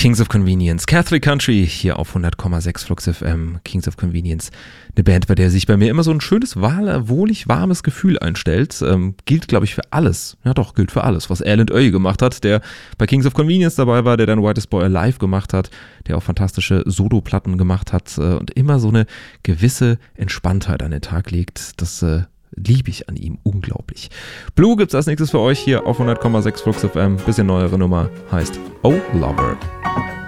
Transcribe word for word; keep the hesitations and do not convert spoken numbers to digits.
Kings of Convenience. Catholic Country hier auf hundert Komma sechs Flux F M. Kings of Convenience. Eine Band, bei der sich bei mir immer so ein schönes, wohlig warmes Gefühl einstellt. Ähm, gilt, glaube ich, für alles. Ja doch, gilt für alles, was Alan Oey gemacht hat, der bei Kings of Convenience dabei war, der dann Whitest Boy Alive gemacht hat, der auch fantastische Solo-Platten gemacht hat äh, und immer so eine gewisse Entspanntheit an den Tag legt. Das äh, liebe ich an ihm unglaublich. Blue gibt's als nächstes für euch hier auf hundert Komma sechs Flux F M. Bisschen neuere Nummer, heißt Oh Lover.